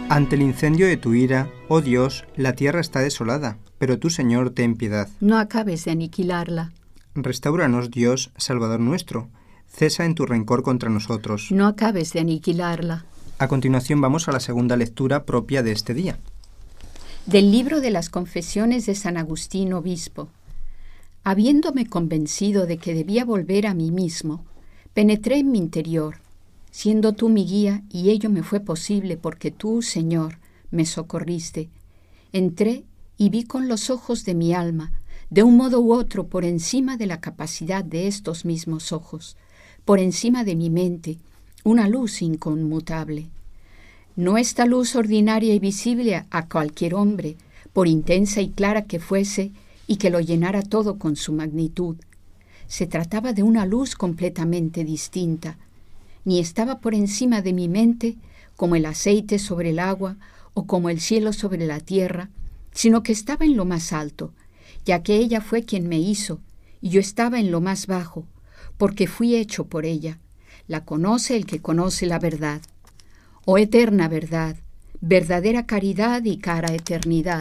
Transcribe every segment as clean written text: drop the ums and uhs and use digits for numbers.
Ante el incendio de tu ira, oh Dios, la tierra está desolada, pero tú, Señor, ten piedad. No acabes de aniquilarla. Restáuranos, Dios, Salvador nuestro. Cesa en tu rencor contra nosotros. No acabes de aniquilarla. A continuación vamos a la segunda lectura propia de este día. Del libro de las Confesiones de San Agustín, obispo. Habiéndome convencido de que debía volver a mí mismo, penetré en mi interior, siendo tú mi guía, y ello me fue posible porque tú, Señor, me socorriste. Entré y vi con los ojos de mi alma, de un modo u otro por encima de la capacidad de estos mismos ojos, por encima de mi mente, una luz inconmutable. No esta luz ordinaria y visible a cualquier hombre, por intensa y clara que fuese, y que lo llenara todo con su magnitud. Se trataba de una luz completamente distinta. Ni estaba por encima de mi mente, como el aceite sobre el agua o como el cielo sobre la tierra, sino que estaba en lo más alto, ya que ella fue quien me hizo, y yo estaba en lo más bajo, porque fui hecho por ella. La conoce el que conoce la verdad. Oh eterna verdad, verdadera caridad y cara eternidad.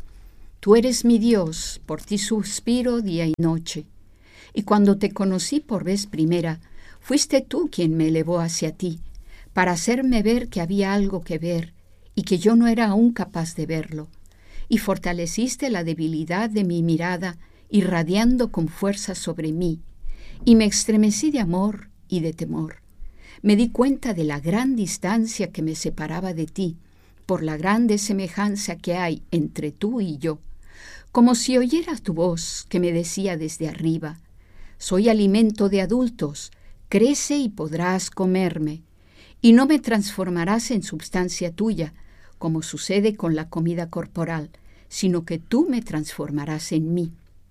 Tú eres mi Dios, por ti suspiro día y noche. Y cuando te conocí por vez primera, fuiste tú quien me elevó hacia ti, para hacerme ver que había algo que ver, y que yo no era aún capaz de verlo. Y fortaleciste la debilidad de mi mirada, irradiando con fuerza sobre mí, y me estremecí de amor y de temor. Me di cuenta de la gran distancia que me separaba de ti, por la grande semejanza que hay entre tú y yo, como si oyeras tu voz que me decía desde arriba: soy alimento de adultos, crece y podrás comerme, y no me transformarás en substancia tuya, como sucede con la comida corporal, sino que tú me transformarás en mí.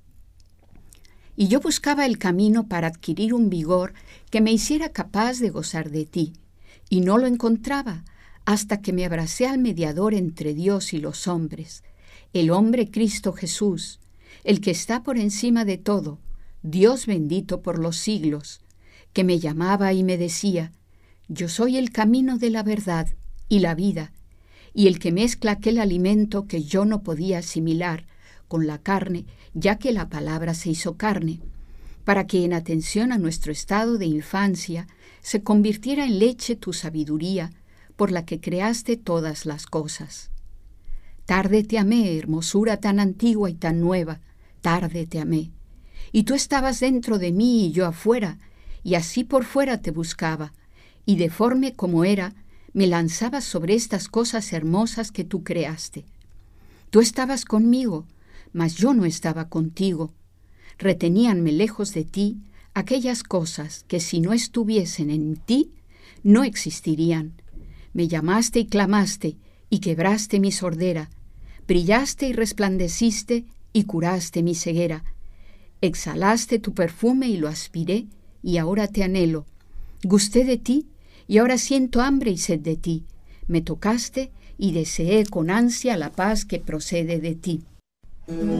Y yo buscaba el camino para adquirir un vigor que me hiciera capaz de gozar de ti, y no lo encontraba hasta que me abracé al mediador entre Dios y los hombres, el hombre Cristo Jesús, el que está por encima de todo, Dios bendito por los siglos, que me llamaba y me decía: yo soy el camino de la verdad y la vida, y el que mezcla aquel alimento que yo no podía asimilar con la carne, ya que la palabra se hizo carne, para que en atención a nuestro estado de infancia se convirtiera en leche tu sabiduría, por la que creaste todas las cosas. Tarde te amé, hermosura tan antigua y tan nueva, tarde te amé. Y tú estabas dentro de mí y yo afuera, y así por fuera te buscaba, y deforme como era, me lanzabas sobre estas cosas hermosas que tú creaste. Tú estabas conmigo, mas yo no estaba contigo. Reteníanme lejos de ti aquellas cosas que si no estuviesen en ti, no existirían. Me llamaste y clamaste, y quebraste mi sordera. Brillaste y resplandeciste, y curaste mi ceguera. Exhalaste tu perfume y lo aspiré, y ahora te anhelo. Gusté de ti, y ahora siento hambre y sed de ti. Me tocaste, y deseé con ansia la paz que procede de ti.